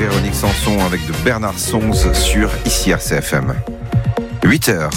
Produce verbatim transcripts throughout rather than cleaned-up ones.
Véronique Sanson avec de Bernard Sonz sur ici R C F M. huit heures.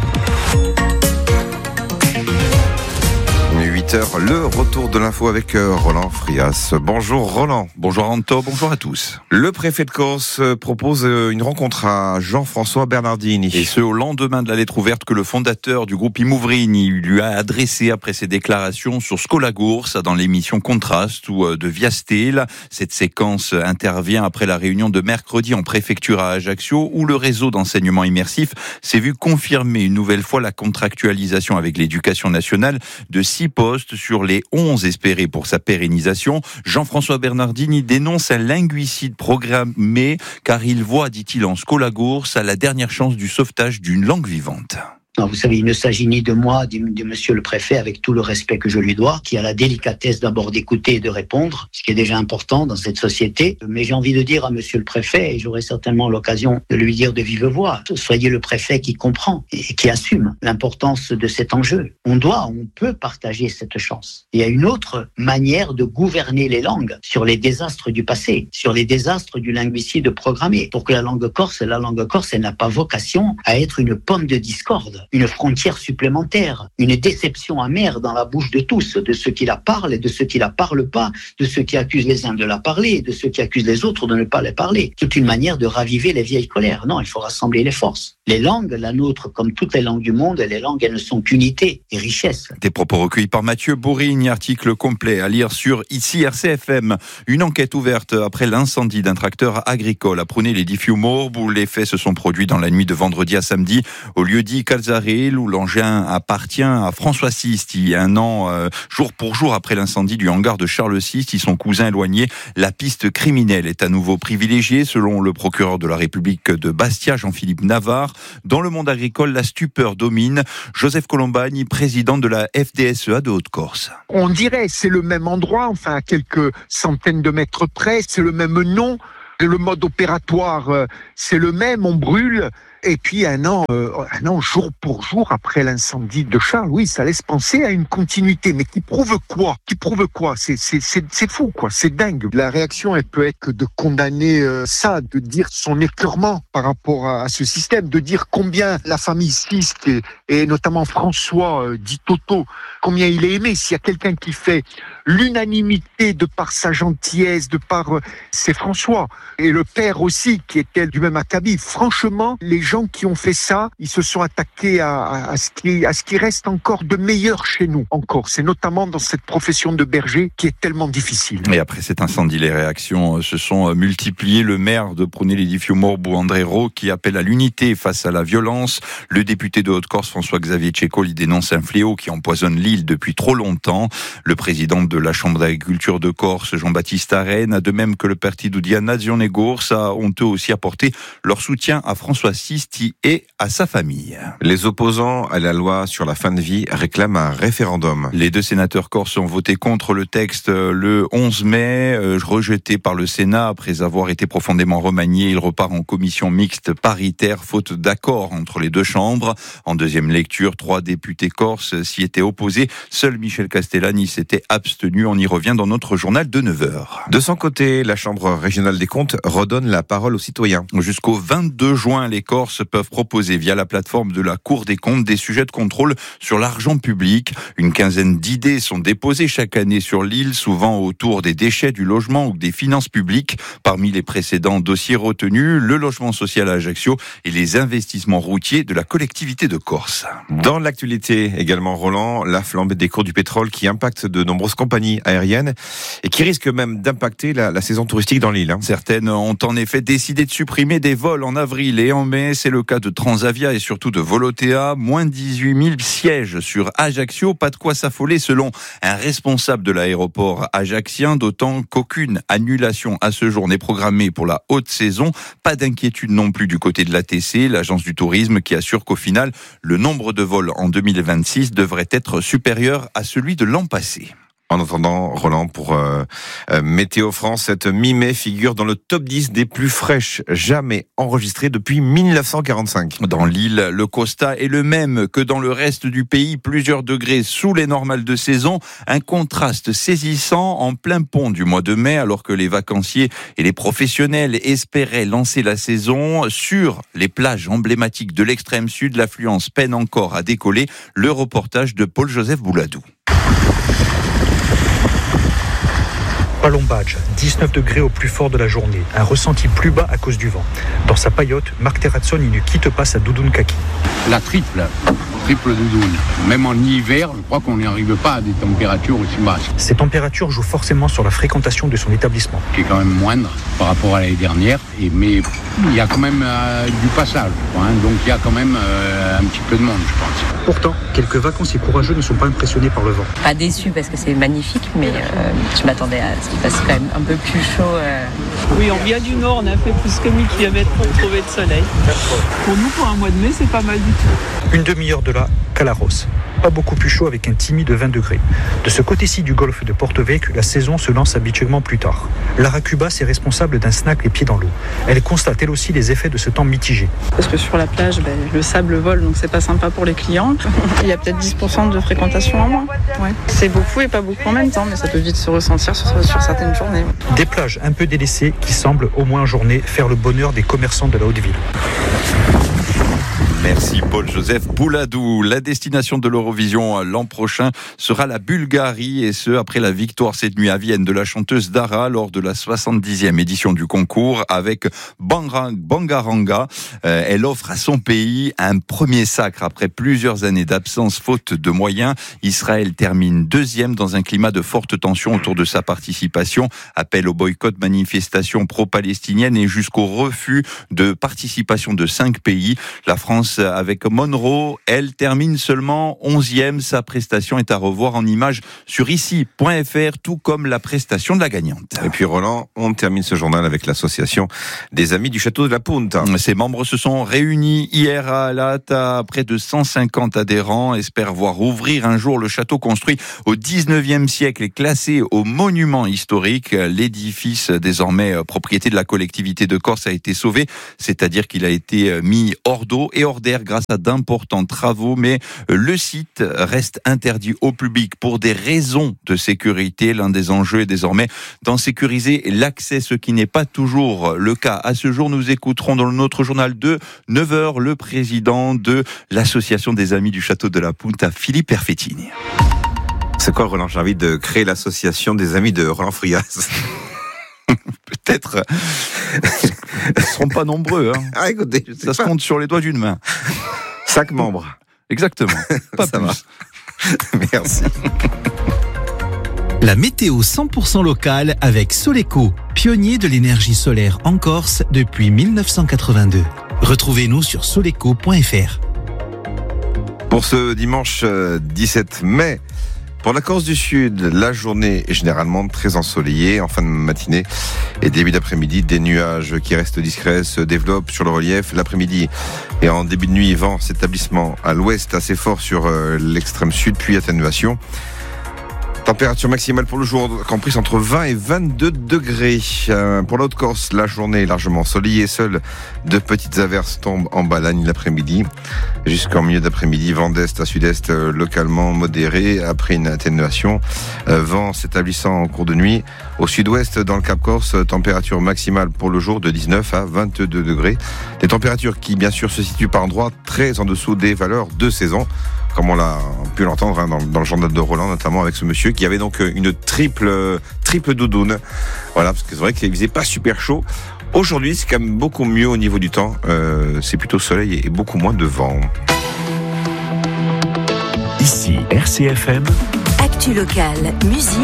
huit heures, le retour de l'info avec Roland Frias. Bonjour Roland. Bonjour Anto, bonjour à tous. Le préfet de Corse propose une rencontre à Jean-François Bernardini. Et ce, au lendemain de la lettre ouverte que le fondateur du groupe Imouvrini lui a adressée après ses déclarations sur Scolagours dans l'émission Contraste ou de Viastel. Cette séquence intervient après la réunion de mercredi en préfecture à Ajaccio où le réseau d'enseignement immersif s'est vu confirmer une nouvelle fois la contractualisation avec l'éducation nationale de six postes sur les onze espérés pour sa pérennisation. Jean-François Bernardini dénonce un linguicide programmé car il voit, dit-il, en Scolagours la dernière chance du sauvetage d'une langue vivante. Non, vous savez, il ne s'agit ni de moi, ni de monsieur le préfet, avec tout le respect que je lui dois, qui a la délicatesse d'abord d'écouter et de répondre, ce qui est déjà important dans cette société. Mais j'ai envie de dire à monsieur le préfet, et j'aurai certainement l'occasion de lui dire de vive voix, soyez le préfet qui comprend et qui assume l'importance de cet enjeu. On doit, on peut partager cette chance. Il y a une autre manière de gouverner les langues sur les désastres du passé, sur les désastres du linguicide programmé. Pour que la langue corse, la langue corse, elle n'a pas vocation à être une pomme de discorde, une frontière supplémentaire, une déception amère dans la bouche de tous, de ceux qui la parlent et de ceux qui la parlent pas, de ceux qui accusent les uns de la parler et de ceux qui accusent les autres de ne pas la parler. Toute une manière de raviver les vieilles colères. Non, il faut rassembler les forces. Les langues, la nôtre, comme toutes les langues du monde, les langues, elles ne sont qu'unité et richesse. Des propos recueillis par Mathieu Bourigne, article complet à lire sur ici R C F M. Une enquête ouverte après l'incendie d'un tracteur agricole à Prunay-les-Diffiumorbe où les faits se sont produits dans la nuit de vendredi à samedi au lieu-dit Calzaril où l'engin appartient à François Sisti. Un an, euh, jour pour jour après l'incendie du hangar de Charles Sisti, son cousin éloigné, la piste criminelle est à nouveau privilégiée selon le procureur de la République de Bastia, Jean-Philippe Navarre. Dans le monde agricole, la stupeur domine. Joseph Colombani, président de la F D S E A de Haute-Corse. On dirait c'est le même endroit, enfin à quelques centaines de mètres près, c'est le même nom, le mode opératoire c'est le même, on brûle. Et puis un an, euh, un an jour pour jour après l'incendie de Charles, oui, ça laisse penser à une continuité, mais qui prouve quoi Qui prouve quoi C'est c'est c'est c'est fou, quoi. C'est dingue. La réaction, elle peut être que de condamner euh, ça, de dire son écœurement par rapport à, à ce système, de dire combien la famille Sisti et, et notamment François euh, dit Toto, combien il est aimé. S'il y a quelqu'un qui fait l'unanimité de par sa gentillesse, de par euh, c'est François et le père aussi qui était du même acabit. Franchement, les gens qui ont fait ça, ils se sont attaqués à, à, à, ce qui, à ce qui reste encore de meilleur chez nous, encore. C'est notamment dans cette profession de berger qui est tellement difficile. Et après cet incendie, les réactions se sont multipliées. Le maire de Prunay-les-Diffiumorbe, André Rau, qui appelle à l'unité face à la violence. Le député de Haute-Corse, François-Xavier Tchéco, il dénonce un fléau qui empoisonne l'île depuis trop longtemps. Le président de la Chambre d'agriculture de Corse, Jean-Baptiste Arène, de même que le Partido di Nazione Corsa, ont eux aussi apporté leur soutien à François Sisti et à sa famille. Les opposants à la loi sur la fin de vie réclament un référendum. Les deux sénateurs corses ont voté contre le texte le onze mai, rejeté par le Sénat après avoir été profondément remanié. Il repart en commission mixte paritaire, faute d'accord entre les deux chambres. En deuxième lecture, trois députés corses s'y étaient opposés. Seul Michel Castellani s'était abstenu. On y revient dans notre journal de neuf heures. De son côté, la Chambre régionale des comptes redonne la parole aux citoyens. Jusqu'au vingt-deux juin, les Corses peuvent proposer via la plateforme de la Cour des comptes des sujets de contrôle sur l'argent public. Une quinzaine d'idées sont déposées chaque année sur l'île, souvent autour des déchets, du logement ou des finances publiques. Parmi les précédents dossiers retenus, le logement social à Ajaccio et les investissements routiers de la collectivité de Corse. Dans l'actualité également, Roland, la flambée des cours du pétrole qui impacte de nombreuses compagnies aériennes et qui risque même d'impacter la, la saison touristique dans l'île. Hein. Certaines ont en effet décidé de supprimer des vols en avril et en mai. C'est le cas de Transavia et surtout de Volotea. Moins dix-huit mille sièges sur Ajaccio. Pas de quoi s'affoler selon un responsable de l'aéroport ajaccien, d'autant qu'aucune annulation à ce jour n'est programmée pour la haute saison. Pas d'inquiétude non plus du côté de l'A T C, l'agence du tourisme qui assure qu'au final, le nombre de vols en deux mille vingt-six devrait être supérieur à celui de l'an passé. En attendant, Roland, pour euh, euh, Météo France, cette mi-mai figure dans le top dix des plus fraîches jamais enregistrées depuis dix-neuf cent quarante-cinq. Dans l'île, le constat est le même que dans le reste du pays, plusieurs degrés sous les normales de saison, un contraste saisissant en plein pont du mois de mai, alors que les vacanciers et les professionnels espéraient lancer la saison. Sur les plages emblématiques de l'extrême sud, l'affluence peine encore à décoller. Le reportage de Paul-Joseph Bouladou. Palombadge, dix-neuf degrés au plus fort de la journée, un ressenti plus bas à cause du vent. Dans sa paillote, Marc Terrazone il ne quitte pas sa doudoune kaki. La triple, triple doudoune. Même en hiver, je crois qu'on n'arrive pas à des températures aussi basses. Ces températures jouent forcément sur la fréquentation de son établissement. Qui est quand même moindre par rapport à l'année dernière, et, mais il y a quand même euh, du passage, hein, donc il y a quand même euh, un petit peu de monde, je pense. Pourtant, quelques vacanciers courageux ne sont pas impressionnés par le vent. Pas déçu parce que c'est magnifique, mais euh, je m'attendais à ce qu'il fasse quand même un peu plus chaud. Euh... Oui, on vient du nord, on a fait plus que mille kilomètres pour trouver le soleil. Pour nous, pour un mois de mai, c'est pas mal du tout. Une demi-heure de là, Calaros. Pas beaucoup plus chaud avec un timide vingt degrés. De ce côté-ci du golfe de Porto Vecchio, la saison se lance habituellement plus tard. Lara Cubas est responsable d'un snack les pieds dans l'eau. Elle constate elle aussi les effets de ce temps mitigé. Parce que sur la plage, ben, le sable vole, donc c'est pas sympa pour les clients. Il y a peut-être dix pour cent de fréquentation en moins. Ouais. C'est beaucoup et pas beaucoup en même temps, mais ça peut vite se ressentir sur, sur certaines journées. Des plages un peu délaissées qui semblent, au moins en journée, faire le bonheur des commerçants de la Haute-Ville. Merci Paul-Joseph Bouladou. La destination de l'Eurovision l'an prochain sera la Bulgarie, et ce après la victoire cette nuit à Vienne de la chanteuse Dara lors de la soixante-dixième édition du concours avec Bangaranga. Euh, elle offre à son pays un premier sacre après plusieurs années d'absence faute de moyens. Israël termine deuxième dans un climat de forte tension autour de sa participation. Appel au boycott, manifestation pro-palestinienne et jusqu'au refus de participation de cinq pays. La France avec Monroe, elle termine seulement onzième. Sa prestation est à revoir en images sur ici point f r, tout comme la prestation de la gagnante. Et puis Roland, on termine ce journal avec l'association des Amis du Château de la Punta. Ses membres se sont réunis hier à Alata. Près de cent cinquante adhérents espèrent voir ouvrir un jour le château construit au dix-neuvième siècle et classé au monument historique. L'édifice, désormais propriété de la collectivité de Corse, a été sauvé, c'est-à-dire qu'il a été mis hors d'eau et hors d'air grâce à d'importants travaux, mais le site reste interdit au public pour des raisons de sécurité. L'un des enjeux est désormais d'en sécuriser l'accès, ce qui n'est pas toujours le cas. À ce jour, nous écouterons dans notre journal de neuf heures le président de l'association des Amis du Château de la Punta, Philippe Perfettini. C'est quoi, Roland? J'ai envie de créer l'association des Amis de Roland Frias. Peut-être. Ils ne seront pas nombreux. Hein. Ah, écoutez, ça se compte sur les doigts d'une main. Cinq membres. Exactement. Pas ça plus. Va. Merci. La météo cent pour cent locale avec Soleco, pionnier de l'énergie solaire en Corse depuis dix-neuf cent quatre-vingt-deux. Retrouvez-nous sur soleco point f r. Pour ce dimanche dix-sept mai, pour la Corse du Sud, la journée est généralement très ensoleillée. En fin de matinée et début d'après-midi, des nuages qui restent discrets se développent sur le relief. L'après-midi et en début de nuit, vent s'établissement à l'ouest assez fort sur l'extrême sud, puis atténuation. Température maximale pour le jour comprise entre vingt et vingt-deux degrés. Euh, pour la Haute-Corse, la journée est largement ensoleillée. Seules de petites averses tombent en Balagne l'après-midi. Jusqu'en milieu d'après-midi, vent d'est à sud-est euh, localement modéré après une atténuation. Euh, vent s'établissant en cours de nuit. Au sud-ouest, dans le Cap Corse, température maximale pour le jour de dix-neuf à vingt-deux degrés. Des températures qui, bien sûr, se situent par endroits très en dessous des valeurs de saison, comme on l'a pu l'entendre hein, dans, dans le journal de Roland, notamment avec ce monsieur qui avait donc une triple triple doudoune. Voilà, parce que c'est vrai qu'il faisait pas super chaud. Aujourd'hui, c'est quand même beaucoup mieux au niveau du temps. Euh, c'est plutôt soleil et beaucoup moins de vent. Ici, R C F M. Actu locale, musique.